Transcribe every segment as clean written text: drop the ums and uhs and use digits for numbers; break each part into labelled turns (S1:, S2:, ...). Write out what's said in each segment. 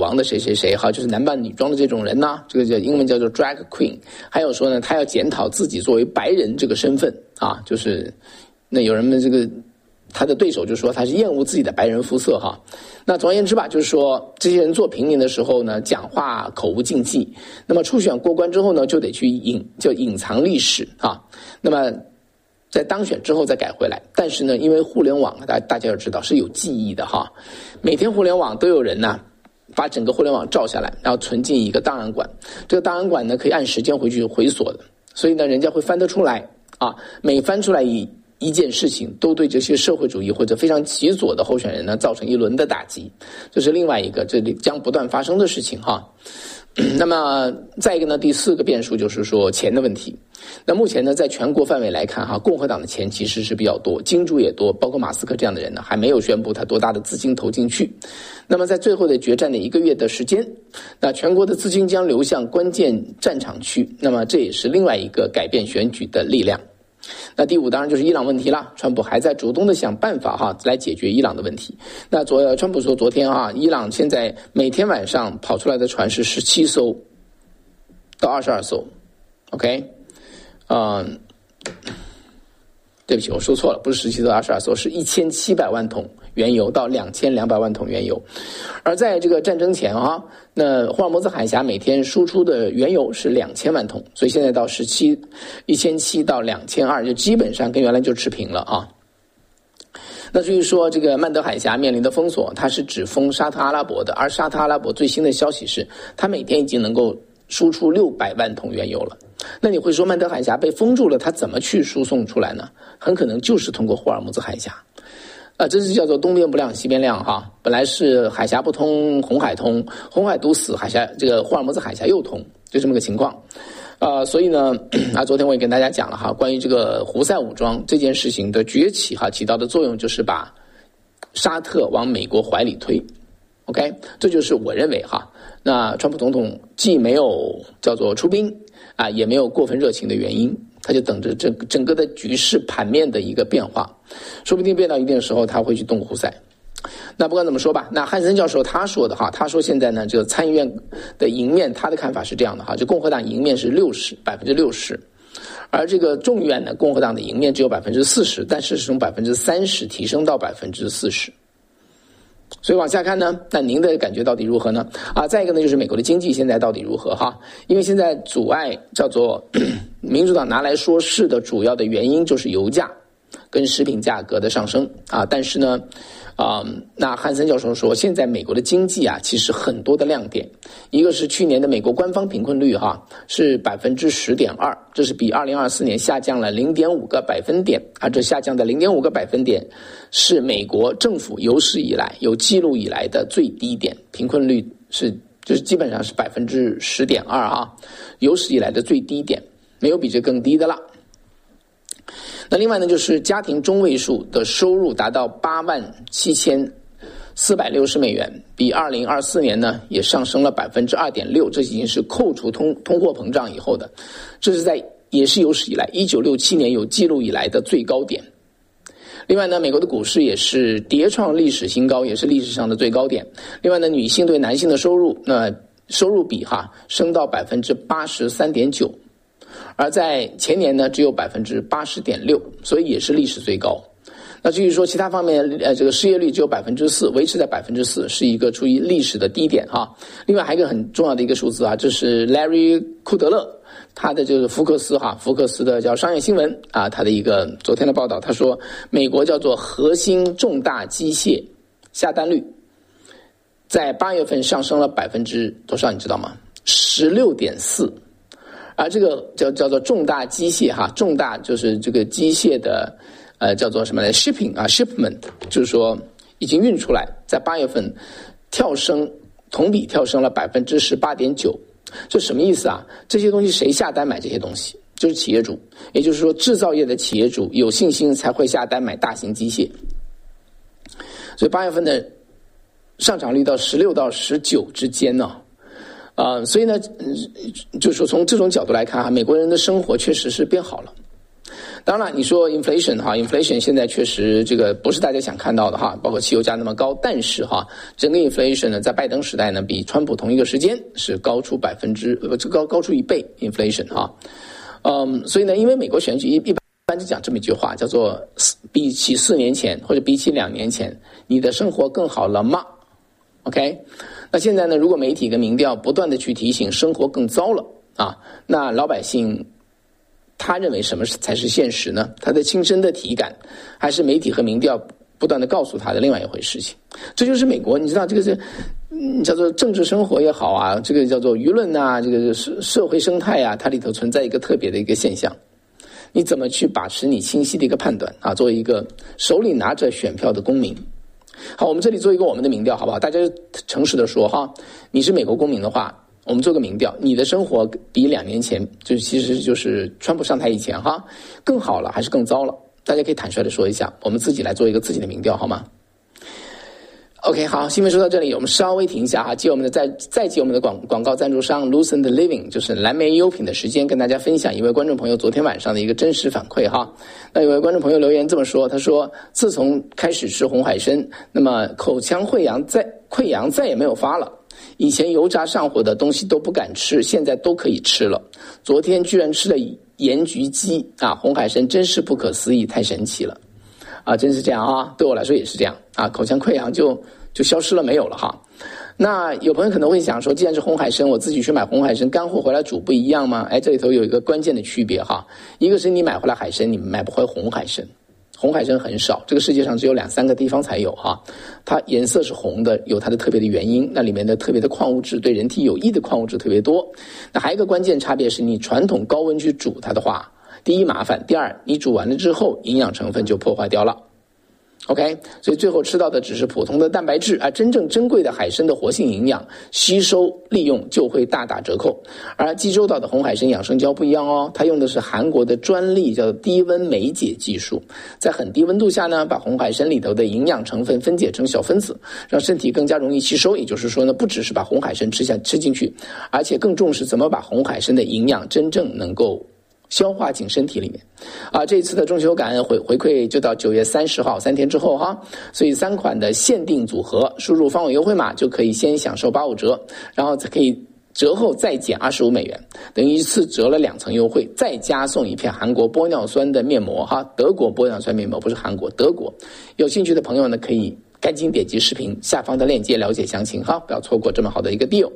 S1: 王的谁谁谁哈，就是男扮女装的这种人呢，这个叫英文叫做 drag queen。还有说呢，他要检讨自己作为白人这个身份啊，就是那有人们这个他的对手就说他是厌恶自己的白人肤色哈。那总而言之吧，就是说这些人做平民的时候呢，讲话口无禁忌。那么初选过关之后呢，就得去隐藏历史啊。那么在当选之后再改回来，但是呢，因为互联网大家要知道是有记忆的哈，每天互联网都有人呢把整个互联网照下来，然后存进一个档案馆，这个档案馆呢可以按时间回去回锁的，所以呢人家会翻得出来啊，每翻出来一件事情都对这些社会主义或者非常极左的候选人呢造成一轮的打击，这是另外一个这里将不断发生的事情哈。那么再一个呢，第四个变数就是说钱的问题。那目前呢，在全国范围来看哈，共和党的钱其实是比较多，金主也多，包括马斯克这样的人呢，还没有宣布他多大的资金投进去。那么在最后的决战的1个月的时间，那全国的资金将流向关键战场区，那么这也是另外一个改变选举的力量。那第5当然就是伊朗问题了，川普还在主动的想办法哈来解决伊朗的问题。那川普说昨天啊，伊朗现在每天晚上跑出来的船是17艘到22艘 ，OK， 对不起，我说错了，不是17艘到22艘，是1700万桶原油到2200万桶原油。而在这个战争前啊，那霍尔木兹海峡每天输出的原油是2000万桶，所以现在到1700到2200，就基本上跟原来就持平了啊。那至于说这个曼德海峡面临的封锁，它是只封沙特阿拉伯的，而沙特阿拉伯最新的消息是，它每天已经能够输出600万桶原油了。那你会说曼德海峡被封住了，它怎么去输送出来呢？很可能就是通过霍尔木兹海峡。这是叫做东边不亮西边亮哈，本来是海峡不通红海通，红海堵死，海峡这个霍尔木兹海峡又通，就这么个情况。所以呢昨天我也跟大家讲了哈，关于这个胡塞武装这件事情的崛起哈，起到的作用就是把沙特往美国怀里推。OK， 这就是我认为哈，那川普总统既没有叫做出兵也没有过分热情的原因，他就等着整个的局势盘面的一个变化，说不定变到一定的时候他会去动胡塞。那不管怎么说吧，那汉森教授他说的哈，他说现在呢这个参议院的赢面他的看法是这样的哈，就共和党赢面是60%，而这个众议院呢共和党的赢面只有40%，但是从30%提升到40%。所以往下看呢，那您的感觉到底如何呢？再一个呢，就是美国的经济现在到底如何哈？因为现在阻碍叫做民主党拿来说事的主要的原因就是油价跟食品价格的上升但是呢那汉森教授说，现在美国的经济其实很多的亮点，一个是去年的美国官方贫困率是 10.2%， 这是比2024年下降了 0.5个百分点这下降的 0.5个百分点是美国政府有史以来有记录以来的最低点，贫困率就是基本上是 10.2% 有史以来的最低点，没有比这更低的了。那另外呢，就是家庭中位数的收入达到87460美元，比2024年呢也上升了 2.6%， 这已经是扣除通货膨胀以后的，这是也是有史以来1967年有记录以来的最高点。另外呢，美国的股市也是跌创历史新高，也是历史上的最高点。另外呢，女性对男性的收入比升到 83.9%，而在前年呢只有 80.6%， 所以也是历史最高。那至于说其他方面这个失业率只有 4%， 维持在 4%， 是一个处于历史的低点另外还有一个很重要的一个数字这是 Larry 库德勒他的就是福克斯的叫商业新闻他的一个昨天的报道，他说美国叫做核心重大机械下单率在8月份上升了多少你知道吗？ 16.4%。而这个叫做重大机械重大就是这个机械的叫做什么呢 shipment， 就是说已经运出来，在8月份同比跳升了 18.9%。 这什么意思这些东西谁下单买这些东西？就是企业主，也就是说制造业的企业主有信心才会下单买大型机械。所以8月份的上涨率到16到19之间呢所以呢就是说从这种角度来看美国人的生活确实是变好了。 当然你说 inflation 现在确实这个不是大家想看到的哈，包括汽油价那么高，但是整个 inflation 呢，在拜登时代呢，比川普同一个时间是高出1倍 inflation 所以呢，因为美国选举一般就讲这么一句话，叫做比起4年前或者比起2年前，你的生活更好了吗 ？OK， 那现在呢，如果媒体跟民调不断的去提醒生活更糟了那老百姓他认为什么才是现实呢？他的亲身的体感，还是媒体和民调不断的告诉他的另外一回事情？这就是美国，你知道这个是叫做政治生活也好这个叫做舆论这个社会生态它里头存在一个特别的一个现象，你怎么去把持你清晰的一个判断作为一个手里拿着选票的公民。好，我们这里做一个我们的民调好不好？大家诚实的说你是美国公民的话，我们做个民调，你的生活比2年前，其实就是川普上台以前更好了还是更糟了？大家可以坦率的说一下，我们自己来做一个自己的民调好吗？ OK， 好，新闻说到这里，我们稍微停一下接我们的再接我们的广告赞助商 Lucent Living， 就是蓝莓优品的时间，跟大家分享一位观众朋友昨天晚上的一个真实反馈那有位观众朋友留言这么说，他说自从开始吃红海参，那么口腔溃疡再也没有发了，以前油炸上火的东西都不敢吃，现在都可以吃了，昨天居然吃了盐焗鸡红海参真是不可思议，太神奇了真是这样对我来说也是这样口腔溃疡就消失了没有了那有朋友可能会想说，既然是红海参，我自己去买红海参干货回来煮不一样吗？这里头有一个关键的区别一个是你买回来海参，你买不回红海参，红海参很少，这个世界上只有2-3个地方才有它颜色是红的，有它的特别的原因，那里面的特别的矿物质，对人体有益的矿物质特别多。那还有一个关键差别是，你传统高温去煮它的话，第一麻烦，第二你煮完了之后营养成分就破坏掉了。OK， 所以最后吃到的只是普通的蛋白质真正珍贵的海参的活性营养吸收利用就会大打折扣。而济州岛的红海参养生胶不一样它用的是韩国的专利叫低温酶解技术，在很低温度下呢，把红海参里头的营养成分分解成小分子，让身体更加容易吸收。也就是说呢，不只是把红海参吃进去，而且更重视怎么把红海参的营养真正能够消化进身体里面这一次的中秋感恩回馈就到9月30号3天之后所以3款的限定组合，输入方伟优惠码就可以先享受85折，然后可以折后再减25美元，等于一次折了2层优惠，再加送一片韩国玻尿酸的面膜德国玻尿酸面膜，不是韩国，德国。有兴趣的朋友呢，可以赶紧点击视频下方的链接了解详情不要错过这么好的一个 deal。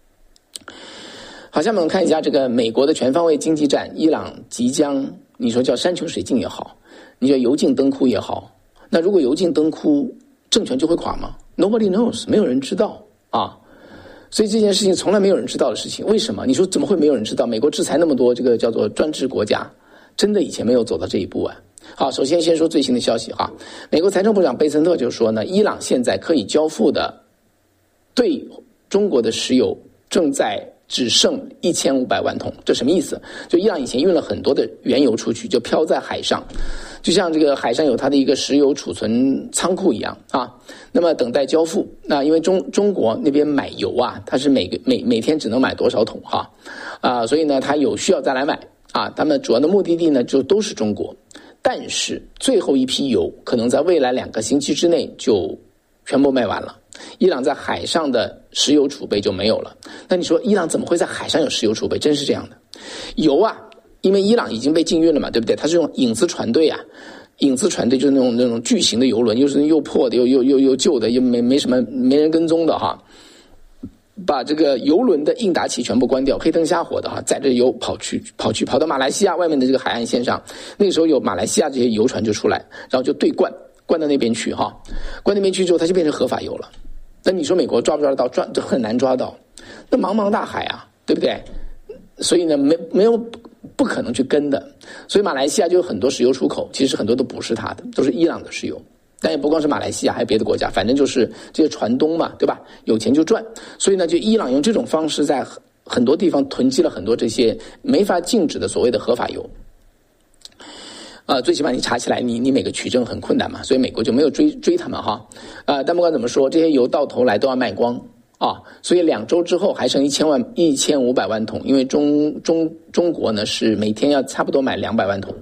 S1: 好，下面我们看一下这个美国的全方位经济战，伊朗即将你说叫山穷水尽也好，你叫油尽灯枯也好，那如果油尽灯枯，政权就会垮吗？ Nobody knows， 没有人知道所以这件事情从来没有人知道的事情，为什么？你说怎么会没有人知道？美国制裁那么多这个叫做专制国家，真的以前没有走到这一步好，首先说最新的消息美国财政部长贝森特就说呢，伊朗现在可以交付的对中国的石油正在只剩1500万桶，这什么意思？就伊朗以前运了很多的原油出去，就飘在海上，就像这个海上有它的一个石油储存仓库一样那么等待交付。那因为中国那边买油它是每天只能买多少桶所以呢它有需要再来买他们主要的目的地呢就都是中国，但是最后一批油可能在未来2个星期之内就全部卖完了，伊朗在海上的石油储备就没有了。那你说伊朗怎么会在海上有石油储备？真是这样的。油因为伊朗已经被禁运了嘛，对不对？它是用影子船队影子船队就是那种巨型的油轮，又破的又旧的，又没人跟踪的把这个油轮的应答器全部关掉，黑灯瞎火的载着油跑到马来西亚外面的这个海岸线上。那个时候有马来西亚这些油船就出来，然后就对灌到那边去灌那边去之后它就变成合法油了。那你说美国抓不抓得到？这很难抓到，那茫茫大海对不对？所以呢没有不可能去跟的。所以马来西亚就有很多石油出口，其实很多都不是它的，都是伊朗的石油。但也不光是马来西亚，还有别的国家，反正就是这些船东嘛，对吧？有钱就赚。所以呢，就伊朗用这种方式在很多地方囤积了很多这些没法禁止的所谓的合法油。最起码你查起来你每个取证很困难嘛，所以美国就没有追他们但不管怎么说，这些油到头来都要卖光所以2周之后还剩1500万桶，因为中国呢是每天要差不多买200万桶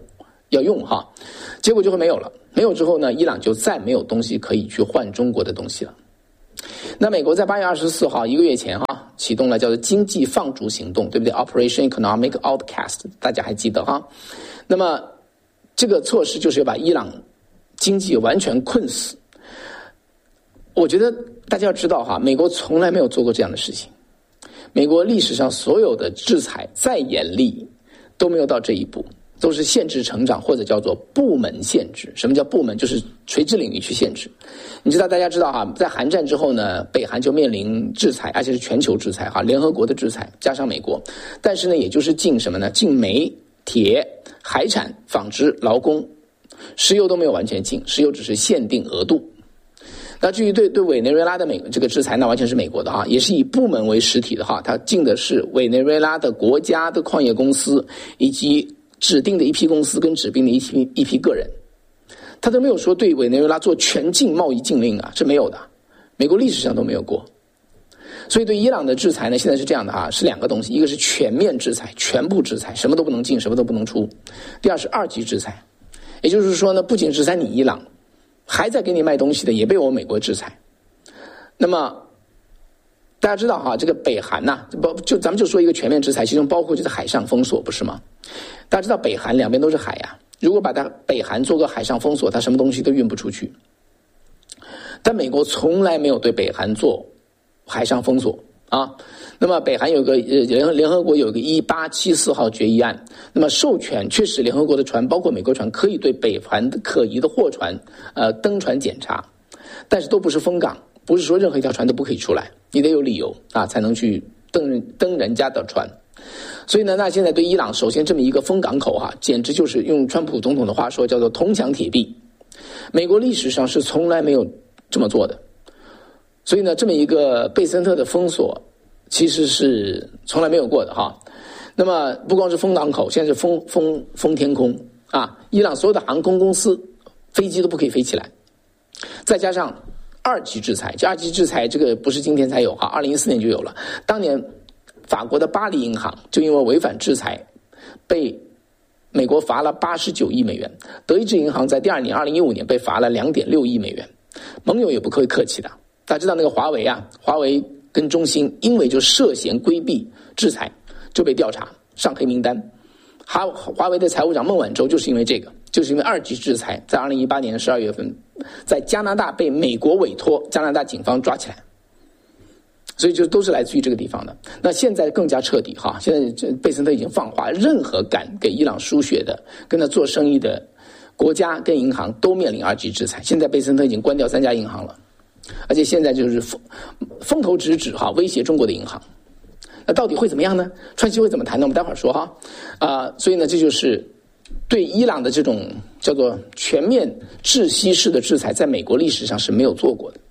S1: 要用哈，结果就会没有了。没有之后呢，伊朗就再没有东西可以去换中国的东西了。那美国在8月24号1个月前启动了叫做经济放逐行动，对不对 ？Operation Economic Outcast， 大家还记得哈？那么这个措施就是要把伊朗经济完全困死。我觉得大家要知道哈，美国从来没有做过这样的事情。美国历史上所有的制裁再严厉都没有到这一步，都是限制成长或者叫做部门限制。什么叫部门？就是垂直领域去限制。你知道，大家知道哈，在韩战之后呢，北韩就面临制裁，而且是全球制裁哈，联合国的制裁加上美国。但是呢，也就是禁什么呢？禁煤、铁、海产、纺织、劳工，石油都没有完全禁，石油只是限定额度。那至于对委内瑞拉的这个制裁，那完全是美国的哈，也是以部门为实体的哈，它禁的是委内瑞拉的国家的矿业公司以及指定的一批公司跟指定的一批个人，他都没有说对委内瑞拉做全境贸易禁令啊，是没有的，美国历史上都没有过。所以对伊朗的制裁呢，现在是这样的哈，是两个东西，一个是全面制裁，全部制裁，什么都不能进，什么都不能出；第二是二级制裁，也就是说呢，不仅制裁你伊朗，还在给你卖东西的也被我美国制裁。那么大家知道哈，这个北韩呐，咱们就说一个全面制裁，其中包括就是海上封锁，不是吗？大家知道北韩两边都是海呀，如果把它北韩做个海上封锁，它什么东西都运不出去。但美国从来没有对北韩做海上封锁啊。那么北韩有个联合国有个1874号决议案，那么授权确实联合国的船，包括美国船，可以对北韩的可疑的货船登船检查，但是都不是封港，不是说任何一条船都不可以出来，你得有理由啊才能去登人家的船。所以呢，那现在对伊朗首先这么一个封港口简直就是用川普总统的话说叫做铜墙铁壁，美国历史上是从来没有这么做的。所以呢，这么一个贝森特的封锁其实是从来没有过的哈。那么不光是封港口，现在是封天空啊！伊朗所有的航空公司飞机都不可以飞起来，再加上二级制裁，这二级制裁这个不是今天才有哈，2014年就有了。当年法国的巴黎银行就因为违反制裁被美国罚了89亿美元，德意志银行在第二年2015年被罚了2.6亿美元。盟友也不会客气的，大家知道那个华为啊，华为跟中兴因为就涉嫌规避制裁就被调查上黑名单。华为的财务长孟晚舟就是因为这个，就是因为二级制裁，在2018年12月份在加拿大被美国委托加拿大警方抓起来，所以就都是来自于这个地方的。那现在更加彻底哈，现在这贝森特已经放话，任何敢给伊朗输血的跟他做生意的国家跟银行都面临二级制裁。现在贝森特已经关掉3家银行了，而且现在就是风头直指威胁中国的银行。那到底会怎么样呢？川西会怎么谈呢？我们待会儿说哈。所以呢，这就是对伊朗的这种叫做全面窒息式的制裁，在美国历史上是没有做过的。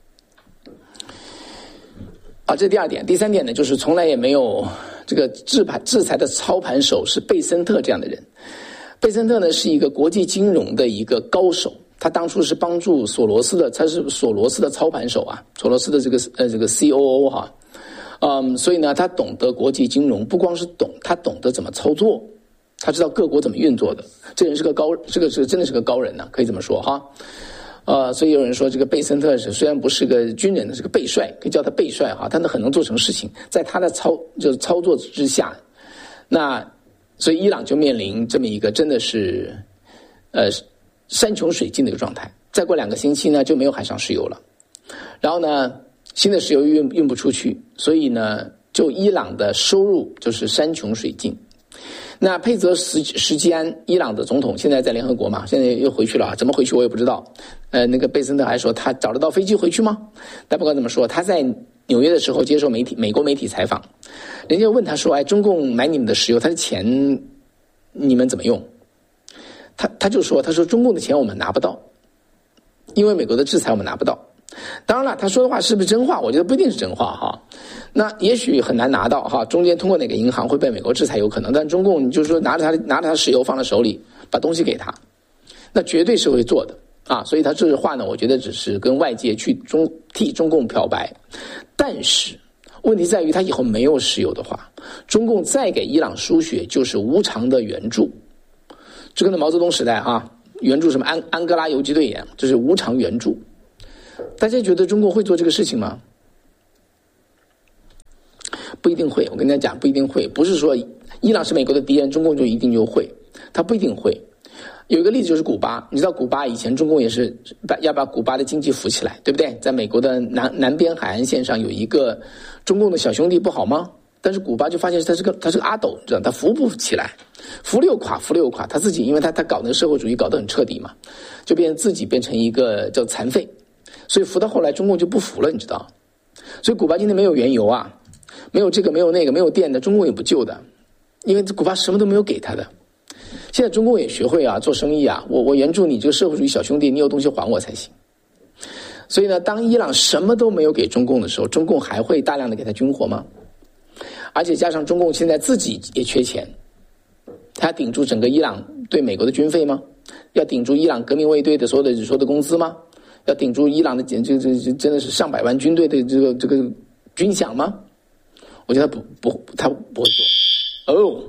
S1: 这是第二点。第三点呢，就是从来也没有这个制裁的操盘手是贝森特这样的人。贝森特呢是一个国际金融的一个高手，他当初是帮助索罗斯的，他是索罗斯的操盘手啊，索罗斯的这个 COO 哈。所以呢，他懂得国际金融，不光是懂，他懂得怎么操作，他知道各国怎么运作的。这人是个真的是个高人呢，可以这么说哈。所以有人说这个贝森特虽然不是个军人，是个备帅，可以叫他备帅哈，他很能做成事情，在他的操作之下，那所以伊朗就面临这么一个真的是山穷水尽的一个状态。再过2个星期呢，就没有海上石油了，然后呢，新的石油运不出去，所以呢，就伊朗的收入就是山穷水尽。那佩泽什基安，伊朗的总统，现在在联合国嘛，现在又回去了，怎么回去我也不知道。那个贝森特还说他找得到飞机回去吗？但不管怎么说，他在纽约的时候接受美国媒体采访，人家问他说：“中共买你们的石油，他的钱你们怎么用？”他就说：“中共的钱我们拿不到，因为美国的制裁我们拿不到。”当然了，他说的话是不是真话？我觉得不一定是真话哈。那也许很难拿到哈，中间通过哪个银行会被美国制裁有可能，但中共你就是说拿着他石油放在手里，把东西给他，那绝对是会做的啊。所以他这话呢，我觉得只是跟外界去替中共漂白。但是问题在于，他以后没有石油的话，中共再给伊朗输血就是无偿的援助。 就跟着毛泽东时代援助什么安哥拉游击队一样，这是无偿援助。大家觉得中国会做这个事情吗？不一定会，我跟大家讲，不一定会。不是说伊朗是美国的敌人，中共就一定就会，他不一定会。有一个例子就是古巴，你知道古巴以前中共也是要把古巴的经济扶起来，对不对？在美国的南边海岸线上有一个中共的小兄弟，不好吗？但是古巴就发现他是个阿斗，知道他扶不起来，扶了又垮，他自己因为他搞那个社会主义搞得很彻底嘛，就自己变成一个叫残废，所以扶到后来中共就不服了，你知道？所以古巴今天没有原油啊，没有这个没有那个没有电的，中共也不救的，因为古巴什么都没有给他的。现在中共也学会做生意我援助你这个社会主义小兄弟，你有东西还我才行。所以呢，当伊朗什么都没有给中共的时候，中共还会大量的给他军火吗？而且加上中共现在自己也缺钱，他顶住整个伊朗对美国的军费吗？要顶住伊朗革命卫队的所有的工资吗？要顶住伊朗的这真的是上百万军队的这个军饷吗？我觉得他不会做。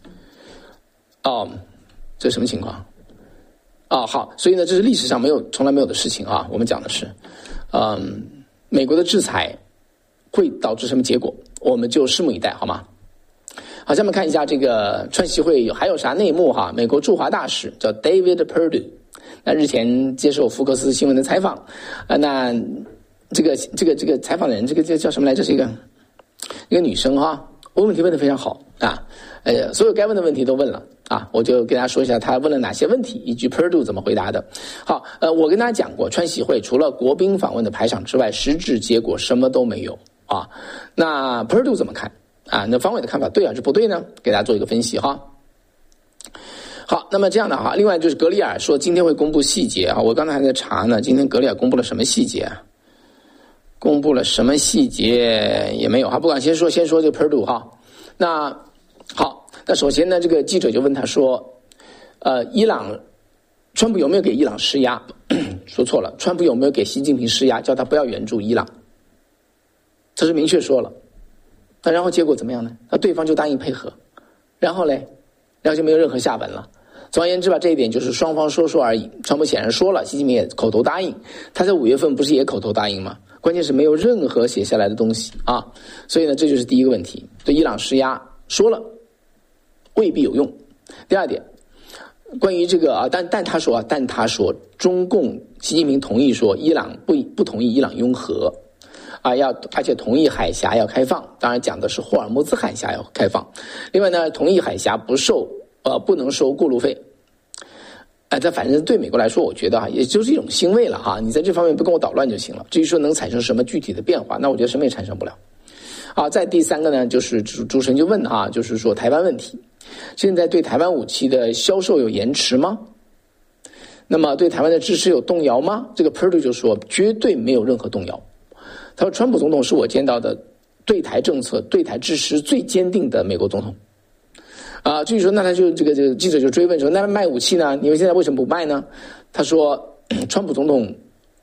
S1: 这是什么情况？好，所以呢，这是历史上从来没有的事情我们讲的是，美国的制裁会导致什么结果，我们就拭目以待，好吗？好，下面看一下这个川习会还有啥内幕美国驻华大使叫 David Perdue， 那日前接受福克斯新闻的采访，那这个采访的人，这叫什么来着？是一个女生问题问得非常好所有该问的问题都问了我就跟大家说一下他问了哪些问题，以及 Perdue 怎么回答的。好，我跟大家讲过，川习会除了国宾访问的排场之外，实质结果什么都没有那 Perdue 怎么看那方伟的看法对还是不对呢？给大家做一个分析好，那么这样的另外就是格里尔说今天会公布细节我刚才还在查呢，今天格里尔公布了什么细节公布了什么细节也没有不管先说这个 Perdue那好，那首先呢，这个记者就问他说伊朗川普有没有给伊朗施压？说错了，川普有没有给习近平施压，叫他不要援助伊朗？这是明确说了。那然后结果怎么样呢？那对方就答应配合，然后就没有任何下文了。总而言之吧，这一点就是双方说而已。川普显然说了，习近平也口头答应，他在5月份不是也口头答应吗？关键是没有任何写下来的东西所以呢，这就是第一个问题，对伊朗施压说了未必有用。第二点，关于这个但他说中共习近平同意说伊朗不同意伊朗拥核而且同意海峡要开放，当然讲的是霍尔木兹海峡要开放。另外呢，同意海峡不能收过路费。但反正对美国来说，我觉得也就是一种欣慰了你在这方面不跟我捣乱就行了。至于说能产生什么具体的变化，那我觉得什么也产生不了。再第三个呢，就是主持人就问就是说台湾问题，现在对台湾武器的销售有延迟吗？那么对台湾的支持有动摇吗？这个 Perdue 就说绝对没有任何动摇。他说川普总统是我见到的对台政策、对台支持最坚定的美国总统。至于说那他就这个记者就追问说，那卖武器呢？你们现在为什么不卖呢？他说川普总统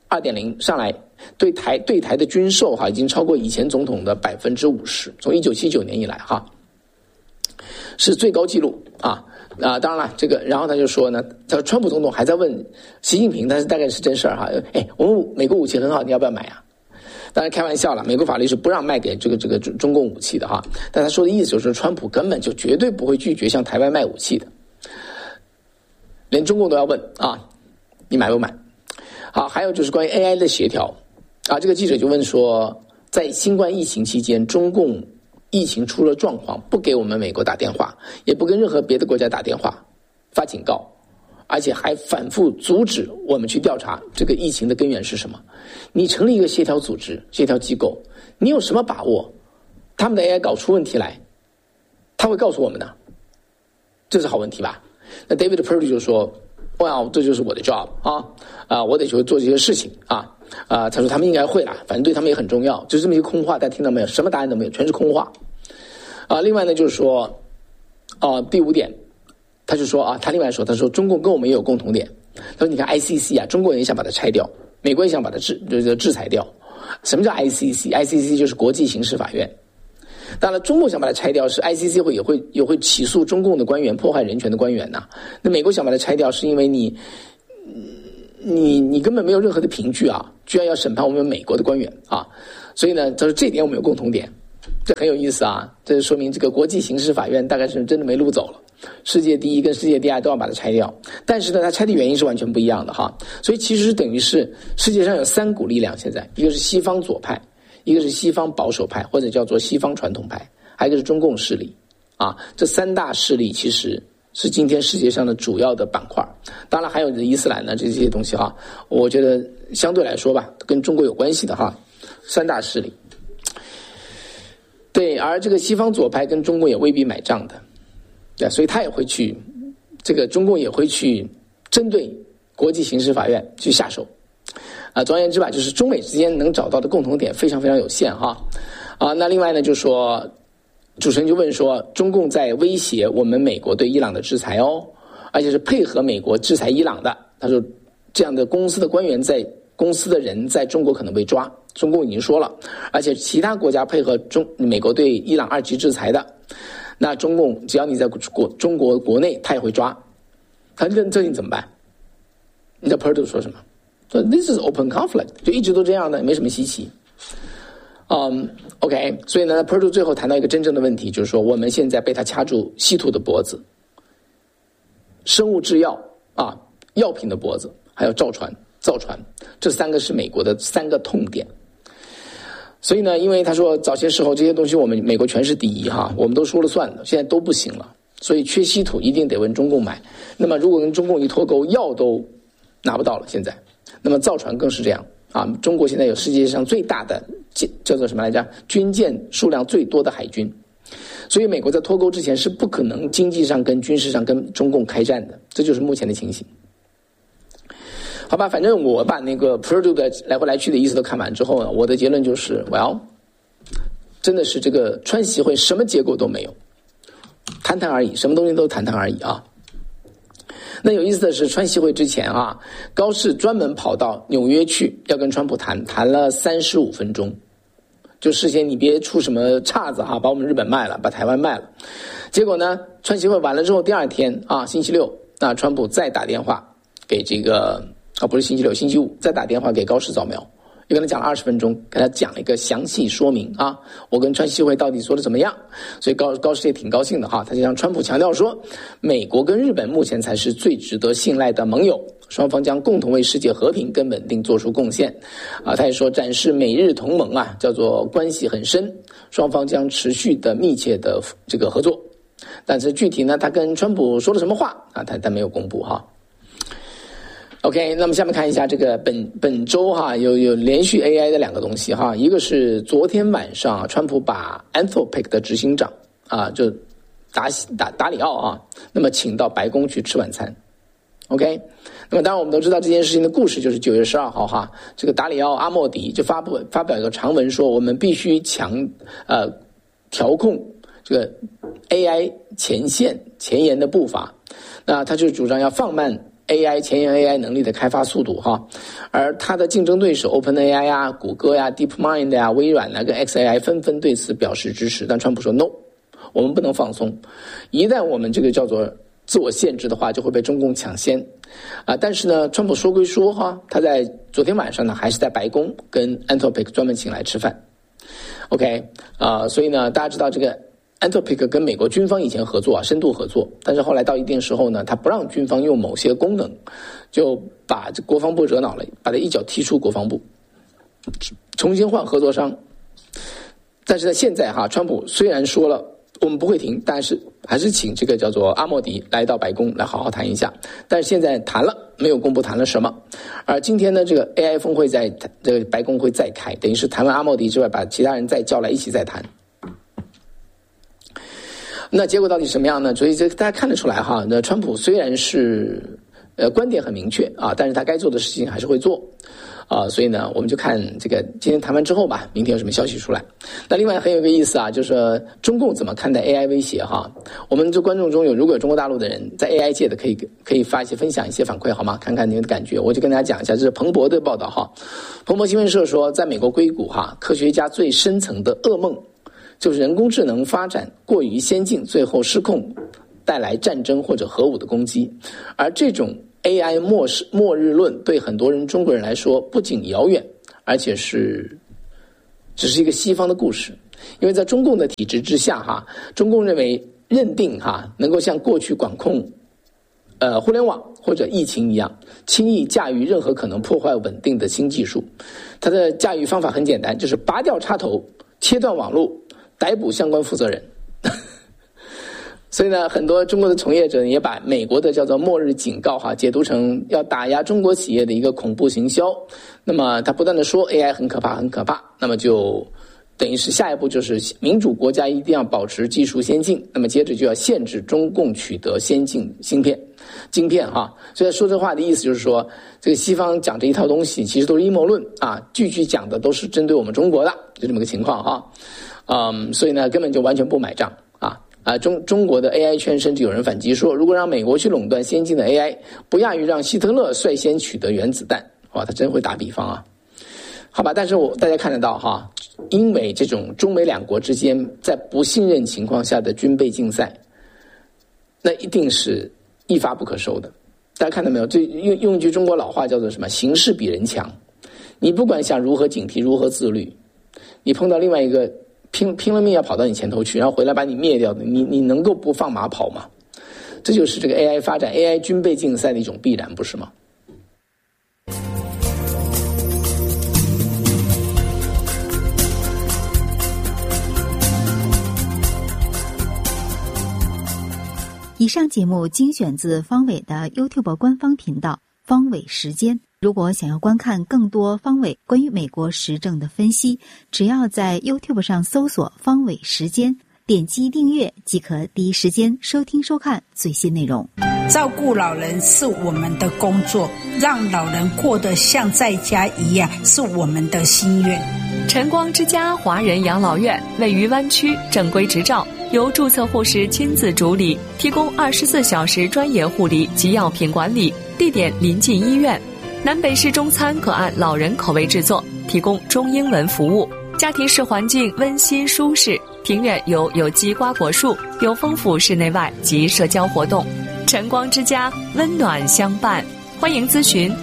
S1: 2.0 上来对台的军售已经超过以前总统的 50%， 从1979年以来是最高纪录当然了，这个然后他就说呢，他说川普总统还在问习近平，但是大概是真事我们美国武器很好，你要不要买当然开玩笑了，美国法律是不让卖给这个中共武器的但他说的意思就是川普根本就绝对不会拒绝向台湾卖武器的，连中共都要问你买不买？好，还有就是关于 AI 的协调这个记者就问说，在新冠疫情期间，中共疫情出了状况，不给我们美国打电话，也不跟任何别的国家打电话发警告，而且还反复阻止我们去调查这个疫情的根源是什么。你成立一个协调组织、协调机构，你有什么把握他们的 AI 搞出问题来他会告诉我们呢？这是好问题吧？那 David Perdue 就说这就是我的 job 我得去做这些事情他说他们应该会啦，反正对他们也很重要，就是这么一个空话，大家听到没有？什么答案都没有，全是空话另外呢就是说第5点，他就说他另外说，他说中共跟我们也有共同点。他说你看 ICC 中国人也想把它拆掉，美国也想把它制裁掉。什么叫 ICC 就是国际刑事法院。 当然，中共想把它拆掉，是 ICC 也会起诉中共的官员破坏人权的官员呐。那美国想把它拆掉，是因为你根本没有任何的凭据啊，居然要审判我们美国的官员啊。所以呢，就是这一点我们有共同点，这很有意思啊。这说明这个国际刑事法院大概是真的没路走了。世界第一跟世界第二都要把它拆掉，但是呢，它拆的原因是完全不一样的哈。所以其实等于是世界上有3股力量，现在一个是西方左派，一个是西方保守派，或者叫做西方传统派，还有一个是中共势力啊。这3大势力其实是今天世界上的主要的板块。当然还有伊斯兰呢，这些东西哈，我觉得相对来说吧，跟中国有关系的哈，3大势力。对，而这个西方左派跟中共也未必买账的。所以他也会去，这个中共也会去针对国际刑事法院去下手，总而言之吧，就是中美之间能找到的共同点非常非常有限哈，那另外呢，就说主持人就问说，中共在威胁我们美国对伊朗的制裁哦，而且是配合美国制裁伊朗的。他说，这样的公司的官员公司的人在中国可能被抓，中共已经说了，而且其他国家配合美国对伊朗2级制裁的。那中共只要你在中国国内，他也会抓。他这你怎么办？你知道 Perdue 说什么？说 This is open conflict， 就一直都这样的，没什么稀奇。OK， 所以呢 Perdue 最后谈到一个真正的问题，就是说我们现在被他掐住稀土的脖子，生物制药啊，药品的脖子，还有造船，这3个是美国的3个痛点。所以呢，因为他说早些时候这些东西我们美国全是第一哈，我们都说了算的，现在都不行了，所以缺稀土一定得问中共买。那么如果跟中共一脱钩，药都拿不到了现在，那么造船更是这样啊。中国现在有世界上最大的叫做什么来着？军舰数量最多的海军，所以美国在脱钩之前是不可能经济上跟军事上跟中共开战的，这就是目前的情形。好吧，反正我把那个 Perdue 的来回来去的意思都看完之后呢，我的结论就是 well， 真的是这个川习会什么结果都没有，谈谈而已，什么东西都谈谈而已啊。那有意思的是，川习会之前啊，高市专门跑到纽约去要跟川普谈了35分钟，就事先你别出什么岔子哈，把我们日本卖了，把台湾卖了。结果呢，川习会完了之后，第2天啊，星期六，那川普再打电话给这个。不是星期六，星期五再打电话给高市早苗，又跟他讲了20分钟，跟他讲了一个详细说明啊，我跟川习会到底说的怎么样。所以高市也挺高兴的哈，他就向川普强调说，美国跟日本目前才是最值得信赖的盟友，双方将共同为世界和平跟稳定做出贡献啊。他也说展示美日同盟啊，叫做关系很深，双方将持续的密切的这个合作。但是具体呢，他跟川普说了什么话啊，他没有公布哈。OK， 那么下面看一下这个本周哈有连续 AI 的2个东西哈，一个是昨天晚上川普把 Anthropic 的执行长啊，就达里奥啊，那么请到白宫去吃晚餐。OK， 那么当然我们都知道这件事情的故事，就是9月12号哈，这个达里奥阿莫迪就发表一个长文说，我们必须调控这个 AI 前沿的步伐，那他就主张要放慢AI 前沿 AI 能力的开发速度哈，而他的竞争对手 OpenAI 啊、谷歌呀、DeepMind 呀、微软啊跟 XAI 纷纷对此表示支持，但川普说 no， 我们不能放松，一旦我们这个叫做自我限制的话，就会被中共抢先但是呢，川普说归说哈，他在昨天晚上呢还是在白宫跟 Anthropic 专门请来吃饭。OK 所以呢，大家知道这个Anthropic 跟美国军方以前合作深度合作，但是后来到一定时候呢，他不让军方用某些功能，就把这国防部惹恼了，把他一脚踢出国防部，重新换合作商。但是呢，现在哈，川普虽然说了我们不会停，但是还是请这个叫做阿莫迪来到白宫来好好谈一下。但是现在谈了，没有公布谈了什么。而今天呢，这个 AI 峰会在这个白宫会再开，等于是谈完阿莫迪之外，把其他人再叫来一起再谈。那结果到底什么样呢？所以这大家看得出来哈，那川普虽然是观点很明确但是他该做的事情还是会做所以呢，我们就看这个今天谈完之后吧，明天有什么消息出来。那另外很有一个意思就是中共怎么看待 AI 威胁哈？我们这观众中如果有中国大陆的人在 AI 界的，可以分享一些反馈好吗？看看你们的感觉。我就跟大家讲一下，这是彭博的报道哈。彭博新闻社说，在美国硅谷科学家最深层的噩梦就是人工智能发展过于先进，最后失控，带来战争或者核武的攻击。而这种 AI 末日论对很多中国人来说不仅遥远，而且只是一个西方的故事。因为在中共的体制之下中共认定能够像过去管控互联网或者疫情一样，轻易驾驭任何可能破坏稳定的新技术。它的驾驭方法很简单，就是拔掉插头，切断网络，逮捕相关负责人。所以呢，很多中国的从业者也把美国的叫做末日警告解读成要打压中国企业的一个恐怖行销。那么他不断的说 AI 很可怕很可怕，那么就等于是下一步就是民主国家一定要保持技术先进，那么接着就要限制中共取得先进晶片。所以说这话的意思就是说，这个西方讲这一套东西其实都是阴谋论句句讲的都是针对我们中国的，就这么个情况所以呢根本就完全不买账中国的 AI 圈甚至有人反击说，如果让美国去垄断先进的 AI， 不亚于让希特勒率先取得原子弹。他真会打比方好吧，但是大家看得到因为这种中美两国之间在不信任情况下的军备竞赛，那一定是一发不可收的。大家看到没有？这用一句中国老话叫做什么？形势比人强。你不管想如何警惕，如何自律，你碰到另外一个拼了命要跑到你前头去，然后回来把你灭掉的，你能够不放马跑吗？这就是这个 AI 发展 AI 军备竞赛的一种必然，不是吗？
S2: 以上节目精选自方伟的 YouTube 官方频道方伟时间。如果想要观看更多方伟关于美国时政的分析，只要在 YouTube 上搜索方伟时间，点击订阅即可第一时间收听收看最新内容。
S3: 照顾老人是我们的工作，让老人过得像在家一样是我们的心愿。
S4: 晨光之家华人养老院位于湾区，正规执照，由注册护士亲自主理，提供24小时专业护理及药品管理，地点临近医院。南北式中餐可按老人口味制作，提供中英文服务。家庭式环境温馨舒适，庭院有机瓜果树，有丰富室内外及社交活动。晨光之家温暖相伴，欢迎咨询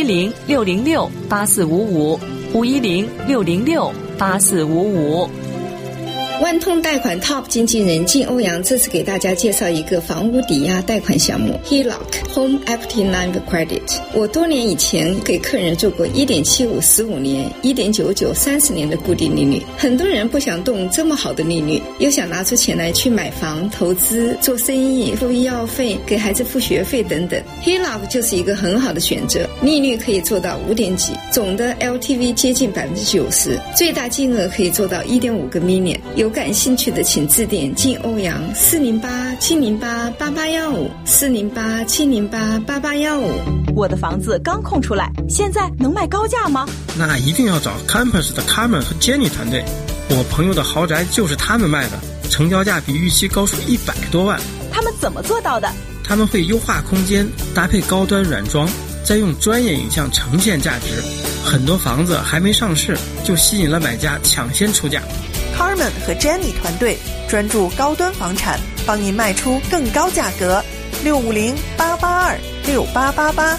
S4: 510-606-8455，510-606-8455。
S5: 万通贷款 Top 经纪人靳欧阳这次给大家介绍一个房屋抵押贷款项目 HELOC Home Equity Line of Credit。 我多年以前给客人做过 1.75 15年 1.99 30年的固定利率。很多人不想动这么好的利率，又想拿出钱来去买房、投资、做生意、付医药费、给孩子付学费等等， HELOC 就是一个很好的选择。利率可以做到5点几，总的 LTV 接近 90%， 最大金额可以做到 1.5 个 million。 有感兴趣的请致电靳欧阳408-708-8815 408-708-8815。
S6: 我的房子刚空出来，现在能卖高价吗？
S7: 那一定要找 Campus 的 Carmen 和 Jenny 团队，我朋友的豪宅就是他们卖的，成交价比预期高出100多万。
S6: 他们怎么做到的？
S7: 他们会优化空间，搭配高端软装，再用专业影像呈现价值。很多房子还没上市就吸引了买家抢先出价。
S6: Carmen 和 Jenny 团队专注高端房产，帮您卖出更高价格。650-882-6888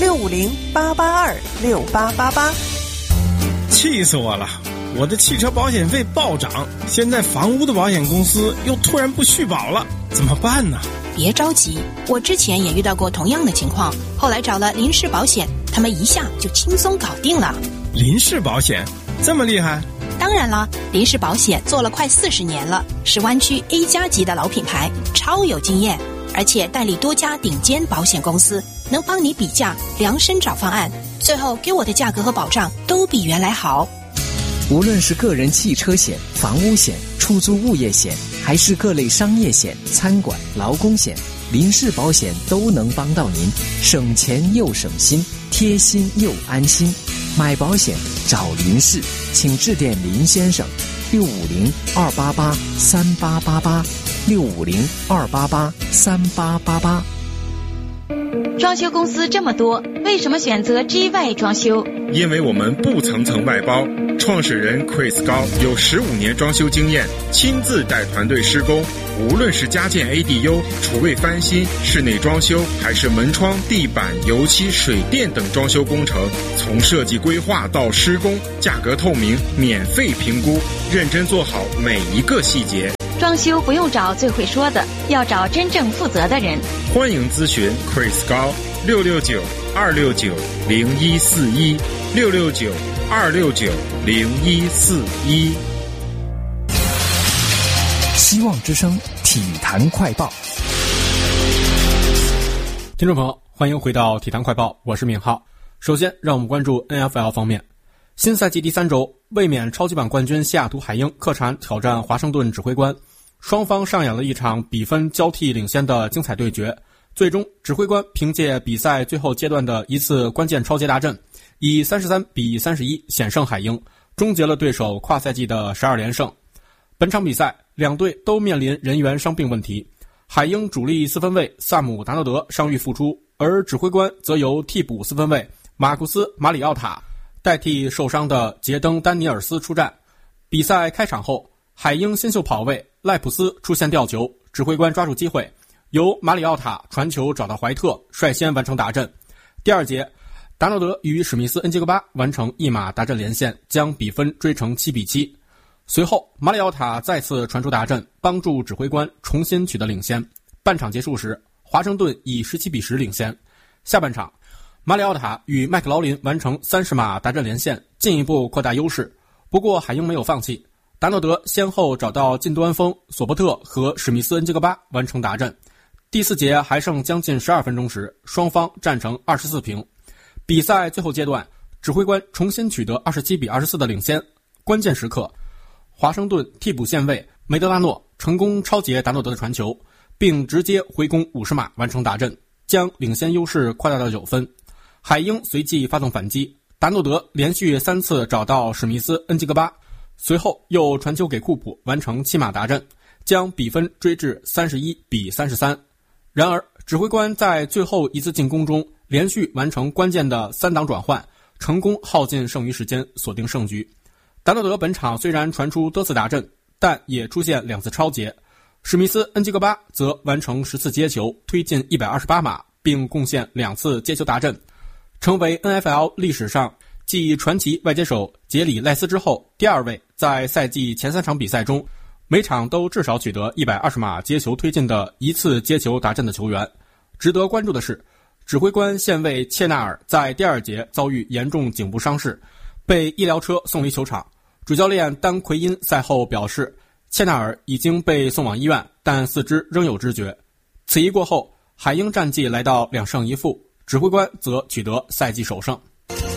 S6: 650-882-6888。
S7: 气死我了！我的汽车保险费暴涨，现在房屋的保险公司又突然不续保了，怎么办呢？
S8: 别着急，我之前也遇到过同样的情况，后来找了林氏保险，他们一下就轻松搞定了。
S7: 林氏保险这么厉害？
S8: 当然了，林氏保险做了快40年了，是湾区 A 加级的老品牌，超有经验，而且代理多家顶尖保险公司，能帮你比价量身找方案，最后给我的价格和保障都比原来好。
S9: 无论是个人汽车险、房屋险、出租物业险，还是各类商业险、餐馆、劳工险，林氏保险都能帮到您，省钱又省心，贴心又安心。买保险找林氏，请致电林先生650-288-3888 650-288-3888。
S10: 装修公司这么多，为什么选择 GY 装修？ 因为我们不层层外包。创始人 Chris 高有15年装修经验，亲自带团队施工，无论是家建 ADU、厨卫翻新、室内装修，还是门窗、地板、油漆、水电等装修工程，从设计规划到施工，价格透明，免费评估，认真做好每一个细节。
S11: 装修不用找最会说的，要找真正负责的人。
S10: 欢迎咨询 Chris 高669-269-0141，669-269-0141。
S9: 希望之声体坛快报。
S12: 听众朋友，欢迎回到体坛快报，我是闵浩。首先让我们关注 NFL 方面。新赛季第3周，卫冕超级碗冠军西雅图海鹰客场挑战华盛顿指挥官，双方上演了一场比分交替领先的精彩对决。最终指挥官凭借比赛最后阶段的一次关键超节大阵，以33-31险胜海鹰，终结了对手跨赛季的12连胜。本场比赛两队都面临人员伤病问题，海鹰主力四分卫萨姆达诺德伤愈复出，而指挥官则由替补四分卫马库斯马里奥塔代替受伤的杰登丹尼尔斯出战。比赛开场后，海鹰新秀跑卫赖普斯出现吊球，指挥官抓住机会，由马里奥塔传球找到怀特，率先完成达阵。第二节，达诺德与史密斯恩吉格巴完成一码达阵连线，将比分追成7-7。随后马里奥塔再次传出达阵，帮助指挥官重新取得领先。半场结束时，华盛顿以17-10领先。下半场，马里奥塔与麦克劳林完成30码达阵连线，进一步扩大优势。不过海鹰没有放弃，达诺德先后找到近端锋索伯特和史密斯恩吉格巴完成达阵。第4节还剩将近12分钟时，双方战成24平。比赛最后阶段，指挥官重新取得27-24的领先。关键时刻，华盛顿替补线卫梅德拉诺成功超截达诺德的传球，并直接回攻50码完成达阵，将领先优势扩大到9分。海鹰随即发动反击，达诺德连续3次找到史密斯恩吉格巴，随后又传球给库普完成7码达阵，将比分追至31-33。然而指挥官在最后一次进攻中连续完成关键的3档转换，成功耗尽剩余时间，锁定胜局。达诺德本场虽然传出多次达阵，但也出现2次超节。史密斯恩吉格巴则完成10次接球，推进128码，并贡献2次接球达阵，成为 NFL 历史上继传奇外接手杰里赖斯之后第2位在赛季前3场比赛中每场都至少取得120码接球推进的1次接球达阵的球员。值得关注的是，指挥官线卫切纳尔在第2节遭遇严重颈部伤势，被医疗车送离球场。主教练丹奎因赛后表示，切纳尔已经被送往医院，但四肢仍有知觉。此役过后，海鹰战绩来到2胜1负，指挥官则取得赛季首胜。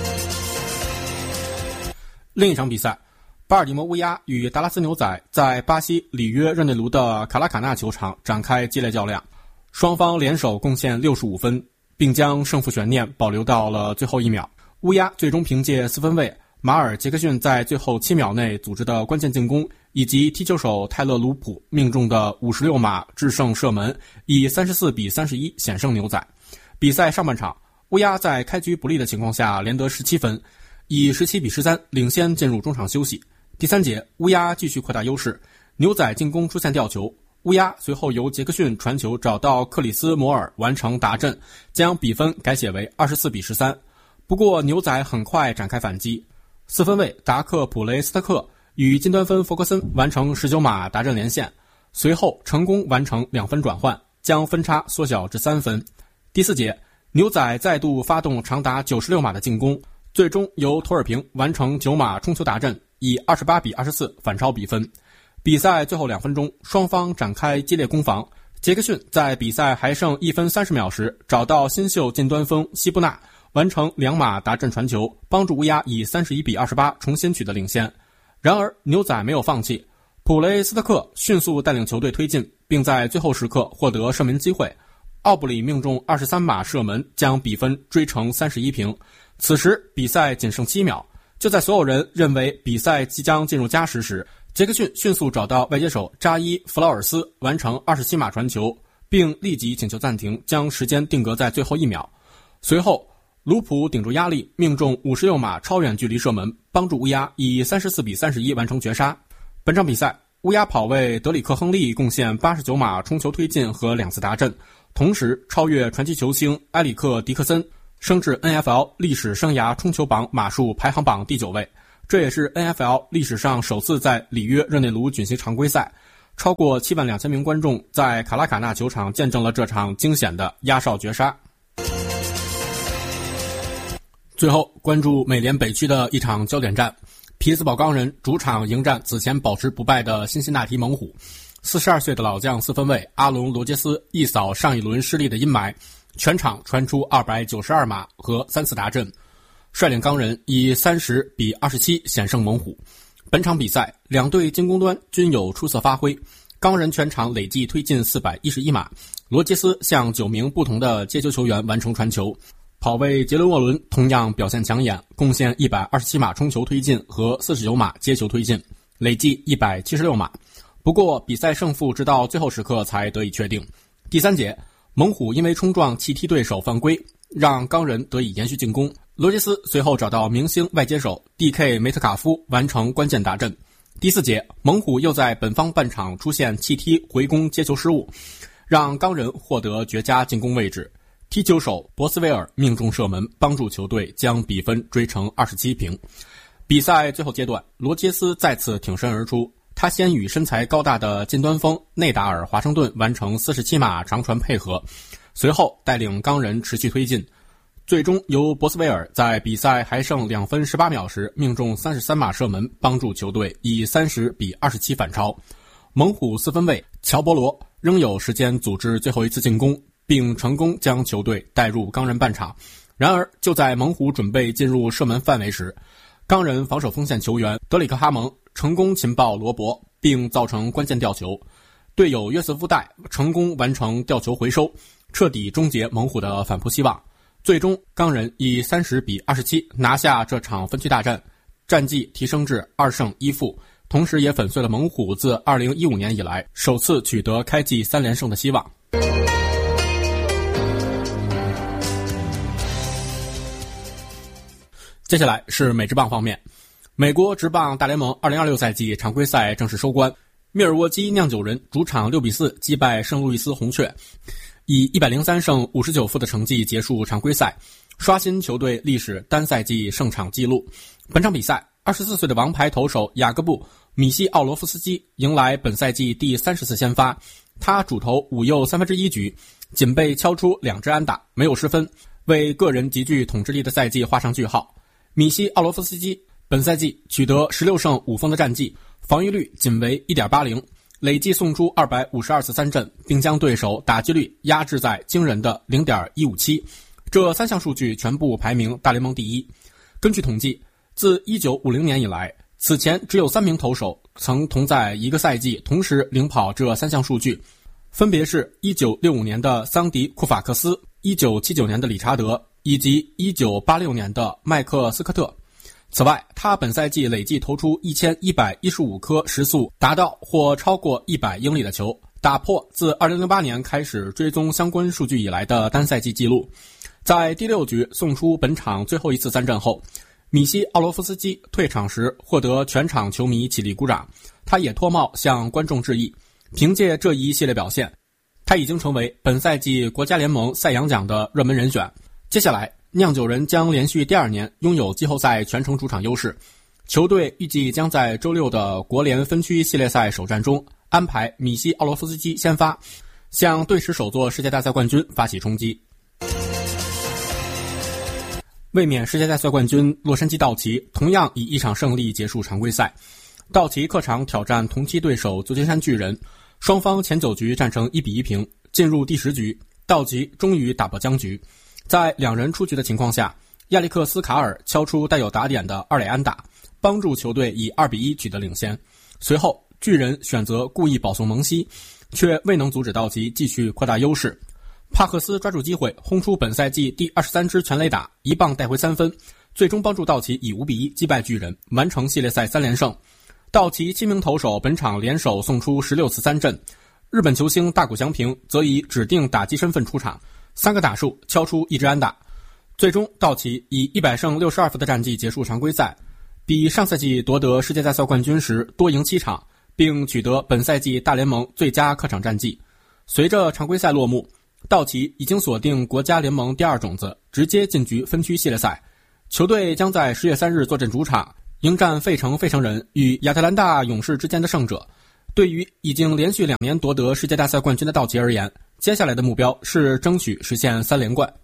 S12: 另一场比赛，巴尔的摩乌鸦与达拉斯牛仔在巴西里约热内卢的卡拉卡纳球场展开激烈较量，双方联手贡献65分，并将胜负悬念保留到了最后1秒。乌鸦最终凭借四分卫马尔杰克逊在最后7秒内组织的关键进攻，以及踢球手泰勒卢普命中的56码制胜射门，以34-31险胜牛仔。比赛上半场，乌鸦在开局不利的情况下连得17分，以17-13领先进入中场休息。第3节，乌鸦继续扩大优势，牛仔进攻出现吊球，乌鸦随后由杰克逊传球找到克里斯摩尔完成达阵，将比分改写为24-13。不过牛仔很快展开反击，四分卫达克普雷斯特克与近端锋弗格森完成19码达阵连线，随后成功完成2分转换，将分差缩小至3分。第4节，牛仔再度发动长达96码的进攻，最终由托尔平完成9码冲球达阵，以28-24反超比分。比赛最后2分钟，双方展开激烈攻防。杰克逊在比赛还剩1分30秒时找到新秀近端锋西布纳，完成2码达阵传球，帮助乌鸦以31-28重新取得领先。然而牛仔没有放弃，普雷斯特克迅速带领球队推进，并在最后时刻获得射门机会，奥布里命中23码射门，将比分追成31平。此时比赛仅剩7秒，就在所有人认为比赛即将进入加时时，杰克逊迅速找到外接手扎伊弗劳尔斯完成27码传球，并立即请求暂停，将时间定格在最后1秒。随后卢普顶住压力，命中56码超远距离射门，帮助乌鸦以34-31完成绝杀。本场比赛，乌鸦跑卫德里克·亨利贡献89码冲球推进和2次达阵，同时超越传奇球星埃里克·迪克森，升至 NFL 历史生涯冲球榜码数排行榜第9位。这也是 NFL 历史上首次在里约热内卢举行常规赛，超过72000名观众在卡拉卡纳球场见证了这场惊险的压哨绝杀。最后关注美联北区的一场焦点战，匹兹堡钢人主场迎战此前保持不败的辛辛那提猛虎。42岁的老将四分卫阿隆·罗杰斯一扫上一轮失利的阴霾，全场传出292码和3次达阵，率领钢人以30-27险胜猛虎。本场比赛两队进攻端均有出色发挥，钢人全场累计推进411码，罗杰斯向9名不同的接球球员完成传球。跑卫杰伦·沃伦同样表现抢眼，贡献127码冲球推进和49码接球推进，累计176码。不过比赛胜负直到最后时刻才得以确定。第3节，猛虎因为冲撞弃踢对手犯规，让钢人得以延续进攻。罗杰斯随后找到明星外接手 DK 梅特卡夫完成关键达阵。第4节，猛虎又在本方半场出现弃踢回攻接球失误，让钢人获得绝佳进攻位置。踢球手博斯威尔命中射门，帮助球队将比分追成27平。比赛最后阶段，罗杰斯再次挺身而出，他先与身材高大的近端锋内达尔·华盛顿完成47码长传配合，随后带领钢人持续推进，最终由博斯威尔在比赛还剩2分18秒时命中33码射门，帮助球队以30-27反超。猛虎四分卫乔博罗仍有时间组织最后一次进攻，并成功将球队带入钢人半场。然而就在猛虎准备进入射门范围时，钢人防守锋线球员德里克哈蒙成功擒抱罗伯，并造成关键吊球，队友约瑟夫戴成功完成吊球回收，彻底终结猛虎的反扑希望。最终钢人以30-27拿下这场分区大战，战绩提升至2胜1负，同时也粉碎了猛虎自2015年以来首次取得开季3连胜的希望。接下来是美职棒方面，美国职棒大联盟2026赛季常规赛正式收官，密尔沃基酿酒人主场6-4击败圣路易斯红雀，以103胜59负的成绩结束常规赛，刷新球队历史单赛季胜场纪录。本场比赛24岁的王牌投手雅各布·米西奥罗夫斯基迎来本赛季第30次先发，他主投5又1/3局，仅被敲出2支安打，没有失分，为个人极具统治力的赛季画上句号。米西奥罗夫斯基本赛季取得16胜5负的战绩，防御率仅为 1.80， 累计送出252次三振，并将对手打击率压制在惊人的 0.157， 这3项数据全部排名大联盟第一。根据统计，自1950年以来，此前只有3名投手曾同在一个赛季同时领跑这3项数据，分别是1965年的桑迪·库法克斯、1979年的理查德以及1986年的麦克斯科特。此外，他本赛季累计投出1115颗时速达到或超过100英里的球，打破自2008年开始追踪相关数据以来的单赛季纪录。在第6局送出本场最后一次三振后，米西奥罗夫斯基退场时获得全场球迷起立鼓掌，他也脱帽向观众致意。凭借这一系列表现，他已经成为本赛季国家联盟赛扬奖的热门人选。接下来，酿酒人将连续第2年拥有季后赛全程主场优势，球队预计将在周6的国联分区系列赛首战中安排米西奥罗夫斯基先发，向队史首座世界大赛冠军发起冲击。卫冕世界大赛冠军洛杉矶道奇同样以1场胜利结束常规赛，道奇客场挑战同期对手旧金山巨人，双方前9局战成1-1平，进入第10局，道奇终于打破僵局。在2人出局的情况下，亚历克斯·卡尔敲出带有打点的2垒安打，帮助球队以2-1取得领先。随后，巨人选择故意保送蒙西，却未能阻止道奇继续扩大优势。帕克斯抓住机会轰出本赛季第23支全垒打，1棒带回3分，最终帮助道奇以5-1击败巨人，完成系列赛3连胜。道奇7名投手本场联手送出16次三振，日本球星大谷翔平则以指定打击身份出场，3个打数敲出1支安打。 最终道奇以100胜62负的战绩结束常规赛，比上赛季夺得世界大赛冠军时多赢7场，并取得本赛季大联盟最佳客场战绩。随着常规赛落幕，道奇已经锁定国家联盟第2种子，直接晋级分区系列赛。球队将在10月3日坐镇主场，迎战费城人与亚特兰大勇士之间的胜者。对于已经连续2年夺得世界大赛冠军的道奇而言，接下来的目标是争取实现3连冠。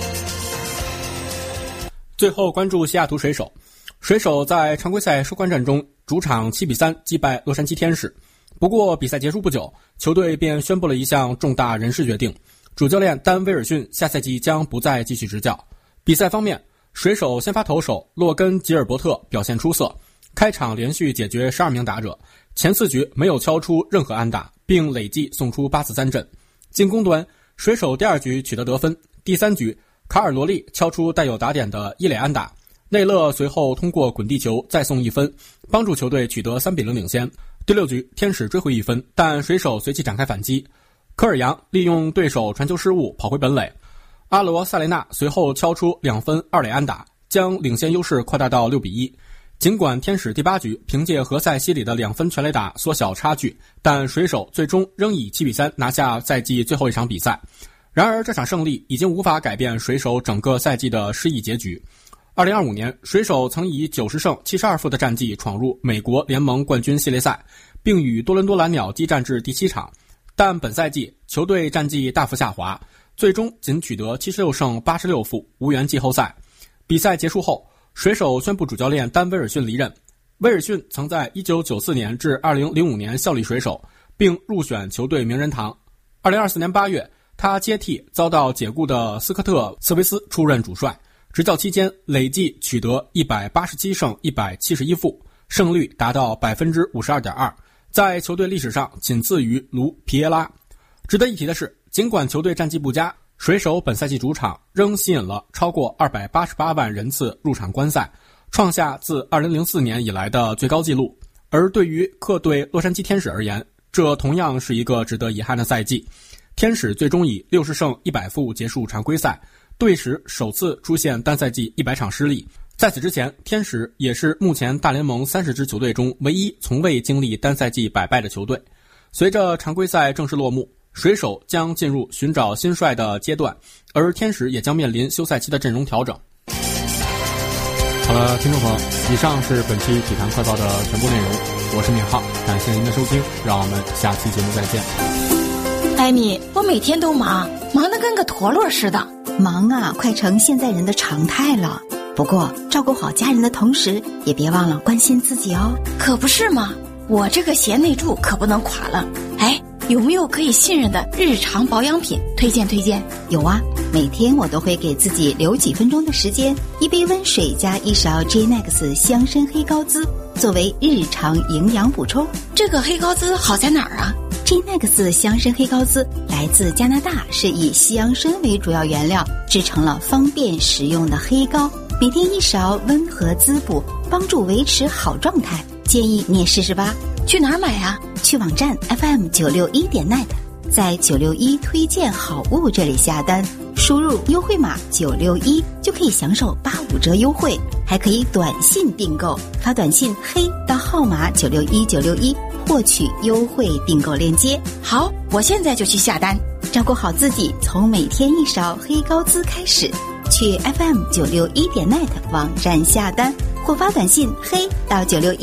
S12: 最后关注西雅图水手。水手在常规赛收官战中主场7-3击败洛杉矶天使。不过比赛结束不久，球队便宣布了一项重大人事决定，主教练丹·威尔逊下赛季将不再继续执教。比赛方面，水手先发投手洛根·吉尔伯特表现出色，开场连续解决12名打者，前4局没有敲出任何安打，并累计送出8次3振。进攻端，水手第2局取得得分，第3局卡尔罗利敲出带有打点的一垒安打，内勒随后通过滚地球再送1分，帮助球队取得3-0领先。第6局天使追回1分，但水手随即展开反击，科尔扬利用对手传球失误跑回本垒，阿罗萨雷纳随后敲出2分2垒安打，将领先优势扩大到6-1。尽管天使第8局凭借何塞西里的2分全垒打缩小差距，但水手最终仍以7-3拿下赛季最后一场比赛。然而这场胜利已经无法改变水手整个赛季的失意结局。2025年，水手曾以90胜72负的战绩闯入美国联盟冠军系列赛，并与多伦多蓝鸟激战至第7场。但本赛季球队战绩大幅下滑，最终仅取得76胜86负，无缘季后赛。比赛结束后，水手宣布主教练丹·威尔逊离任。威尔逊曾在1994年至2005年效力水手，并入选球队名人堂。2024年8月，他接替遭到解雇的斯科特·斯维斯出任主帅。执教期间累计取得187胜171负，胜率达到 52.2%， 在球队历史上仅次于卢皮耶拉。值得一提的是，尽管球队战绩不佳，水手本赛季主场仍吸引了超过288万人次入场观赛，创下自2004年以来的最高纪录。而对于客队洛杉矶天使而言，这同样是一个值得遗憾的赛季。天使最终以60胜100负结束常规赛，队史首次出现单赛季100场失利。在此之前，天使也是目前大联盟30支球队中唯一从未经历单赛季100败的球队。随着常规赛正式落幕，水手将进入寻找新帅的阶段，而天使也将面临休赛期的阵容调整。好了，听众朋友，以上是本期体坛快报的全部内容，我是闵浩，感谢您的收听，让我们下期节目再见。
S8: 艾米，我每天都忙得跟个陀螺似的。
S2: 忙啊，快成现在人的常态了。不过照顾好家人的同时，也别忘了关心自己哦。
S8: 可不是嘛，我这个贤内助可不能垮了。哎，有没有可以信任的日常保养品推荐？
S2: 有啊，每天我都会给自己留几分钟的时间，一杯温水加1勺 J-Nex 香参黑高滋作为日常营养补充。
S8: 这个黑高滋好在哪儿啊
S2: ？J-Nex 香参黑高滋来自加拿大，是以西洋参为主要原料制成了方便食用的黑膏，每天1勺，温和滋补，帮助维持好状态。建议你也试试吧。
S8: 去哪儿买啊？
S2: 去网站 FM961.net， 在961推荐好物这里下单，输入优惠码961就可以享受85折优惠，还可以短信订购，发短信黑到号码961961获取优惠订购链接。
S8: 好，我现在就去下单。
S2: 照顾好自己，从每天1勺黑高滋开始。去 FM961.net 网站下单或发短信黑到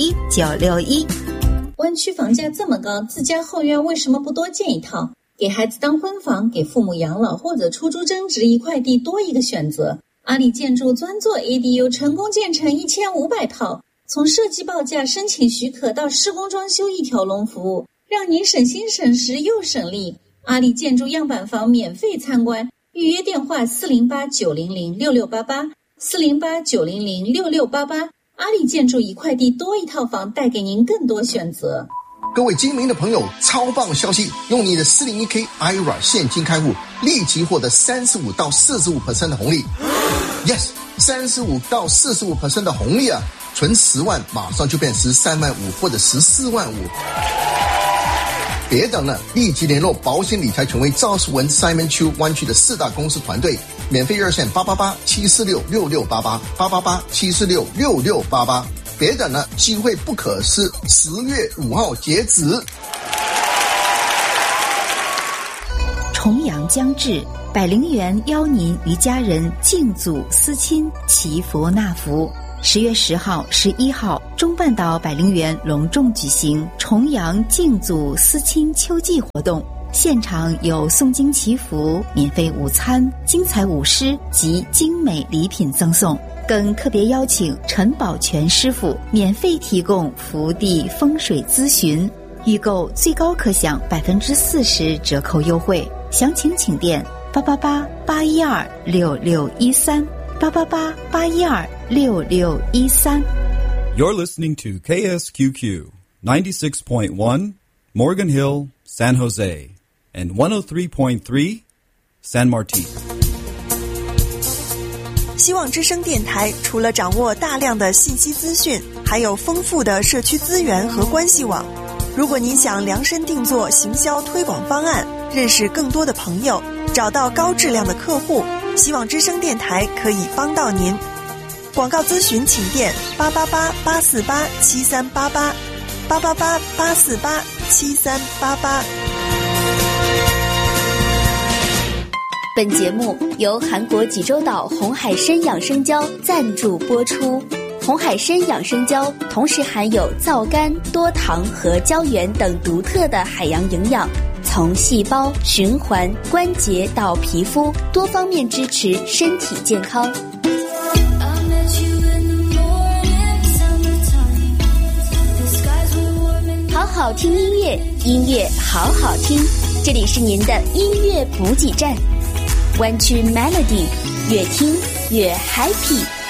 S2: 961961。
S13: 湾区房价这么高，自家后院为什么不多建一套？给孩子当婚房，给父母养老或者出租增值，一块地多一个选择。阿里建筑专做 ADU， 成功建成1500套，从设计报价、申请许可到施工装修一条龙服务，让您省心省时又省力。阿里建筑样板房免费参观，预约电话408-900-6688 408-900-6688。阿里建筑一块地多一套房，带给您更多选择。
S14: 各位精明的朋友，超棒消息！用你的 401k IRA 现金开户，立即获得35%到45% 的红利。Yes， 35%到45% 的红利啊！存10万，马上就变13万5或者14万5。 别等了，立即联络保险理财权威赵世文 Simon Chu 湾区的4大公司团队，免费热线888-746-6688，888-746-6688。别等了，机会不可失，10月5号截止。
S2: 重阳将至，百灵园邀您与家人敬祖思亲，祈福纳福。10月10号、11号，中半岛百灵园隆重举行重阳敬祖思亲秋季活动，现场有诵经祈福、免费午餐、精彩舞狮及精美礼品赠送，更特别邀请陈宝全师傅免费提供福地风水咨询，预购最高可享40%折扣优惠。详情请电888-812-6613，888-812-6613。
S15: You're listening to KSQQ 96.1 Morgan Hill, San Jose, and 103.3 San Martin。
S6: 希望之声电台除了掌握大量的信息资讯，还有丰富的社区资源和关系网。如果您想量身定做行销推广方案，认识更多的朋友，找到高质量的客户，希望之声电台可以帮到您。广告咨询请电888-848-7388，888-848-7388。
S16: 本节目由韩国济州岛红海参养生胶赞助播出。红海参养生胶同时含有皂苷、多糖和胶原等独特的海洋营养，从细胞、循环、关节到皮肤，多方面支持身体健康。好好听音乐，音乐好好听，这里是您的音乐补给站，湾区 Melody， 越听越 happy。